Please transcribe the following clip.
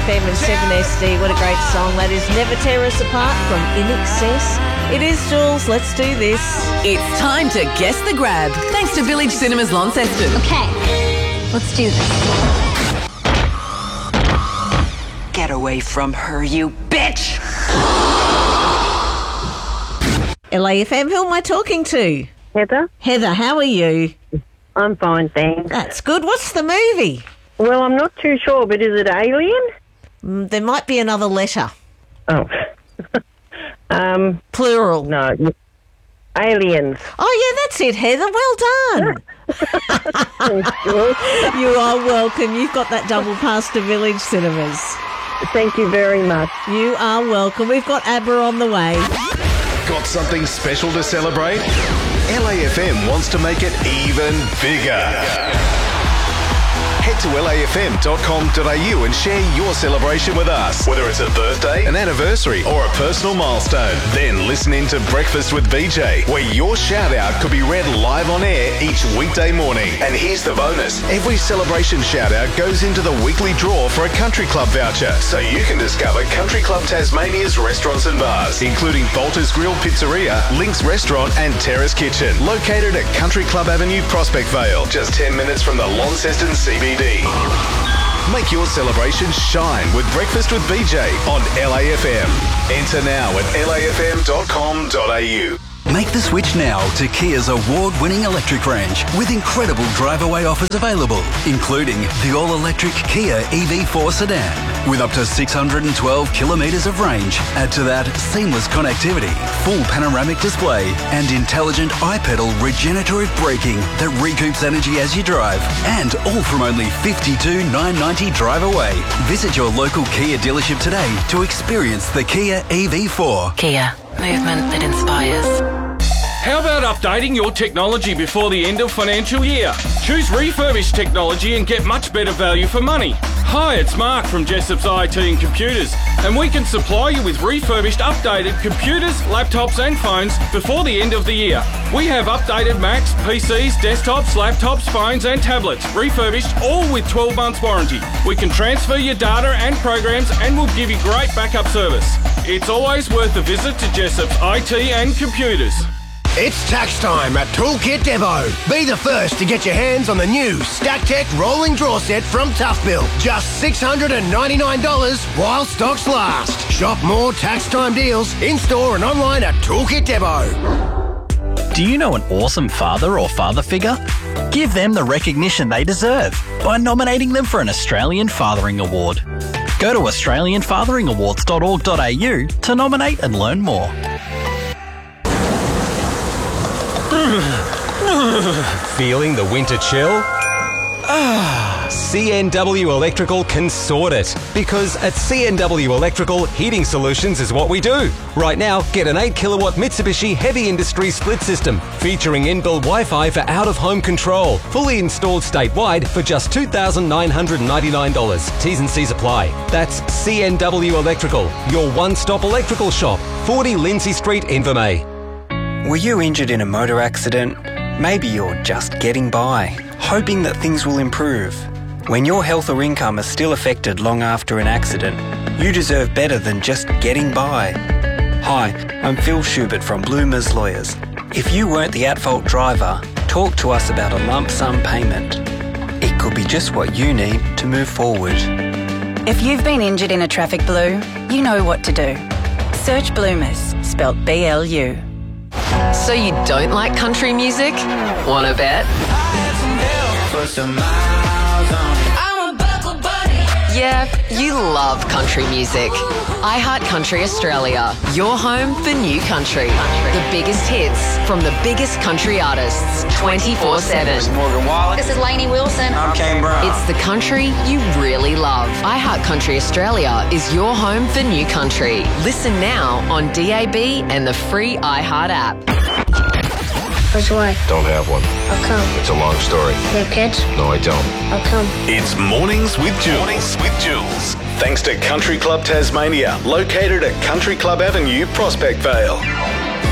FM and 7SD. What a great song. That is Never Tear Us Apart from In Excess. It is, Jules. Let's do this. It's time to guess the grab. Thanks to Village Cinemas Launceston. Okay, let's do this. Get away from her, you bitch! LAFM, who am I talking to? Heather? Heather, how are you? I'm fine, thanks. That's good. What's the movie? Well, I'm not too sure, but is it Alien? There might be another letter. Oh. Plural. No. Aliens. Oh, yeah, that's it, Heather. Well done. You are welcome. You've got that double pass to Village Cinemas. Thank you very much. You are welcome. We've got ABBA on the way. Got something special to celebrate? LAFM wants to make it even bigger. Head to lafm.com.au and share your celebration with us. Whether it's a birthday, an anniversary, or a personal milestone. Then listen in to Breakfast with BJ, where your shout-out could be read live on air each weekday morning. And here's the bonus. Every celebration shout-out goes into the weekly draw for a Country Club voucher, so you can discover Country Club Tasmania's restaurants and bars, including Bolter's Grill Pizzeria, Link's Restaurant and Terrace Kitchen, located at Country Club Avenue, Prospect Vale, just 10 minutes from the Launceston CBD. Make your celebration shine with Breakfast with BJ on LAFM. Enter now at lafm.com.au. Make the switch now to Kia's award-winning electric range with incredible drive-away offers available, including the all-electric Kia EV4 sedan with up to 612 kilometres of range. Add to that seamless connectivity, full panoramic display and intelligent iPedal regenerative braking that recoups energy as you drive, and all from only $52,990 drive away. Visit your local Kia dealership today to experience the Kia EV4. Kia, movement that inspires. How about updating your technology before the end of financial year? Choose refurbished technology and get much better value for money. Hi, it's Mark from Jessop's IT and Computers, and we can supply you with refurbished, updated computers, laptops and phones before the end of the year. We have updated Macs, PCs, desktops, laptops, phones and tablets, refurbished, all with 12 months warranty. We can transfer your data and programs and we'll give you great backup service. It's always worth a visit to Jessop's IT and Computers. It's tax time at Toolkit Devo. Be the first to get your hands on the new StackTech rolling draw set from Tough Built. Just $699 while stocks last. Shop more tax time deals in-store and online at Toolkit Devo. Do you know an awesome father or father figure? Give them the recognition they deserve by nominating them for an Australian Fathering Award. Go to australianfatheringawards.org.au to nominate and learn more. Feeling the winter chill? CNW Electrical can sort it. Because at CNW Electrical, heating solutions is what we do. Right now, get an 8 kilowatt Mitsubishi Heavy Industry split system featuring inbuilt Wi-Fi for out-of-home control. Fully installed statewide for just $2,999. T's and C's apply. That's CNW Electrical, your one-stop electrical shop. 40 Lindsay Street, Invermay. Were you injured in a motor accident? Maybe you're just getting by, hoping that things will improve. When your health or income is still affected long after an accident, you deserve better than just getting by. Hi, I'm Phil Schubert from Bloomers Lawyers. If you weren't the at-fault driver, talk to us about a lump sum payment. It could be just what you need to move forward. If you've been injured in a traffic blue, you know what to do. Search Bloomers, spelt B-L-U. So you don't like country music? Wanna bet? Yeah, you love country music. iHeartCountry Australia, your home for new country. The biggest hits from the biggest country artists, 24/7. Morgan Wallen. This is Lainey Wilson. I'm Kane Brown. It's the country you really love. iHeartCountry Australia is your home for new country. Listen now on DAB and the free iHeart app. Where's your wife? Don't have one. How come? It's a long story. You have kids? No, I don't. How come? It's Mornings with Jules. Mornings with Jules. Thanks to Country Club Tasmania, located at Country Club Avenue, Prospect Vale.